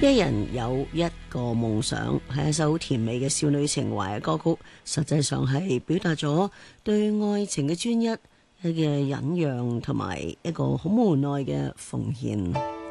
一人有一個夢想係一首好甜美嘅少女情懷嘅歌曲，實際上係表達咗對愛情嘅專一嘅忍讓同埋一個好無奈嘅奉獻。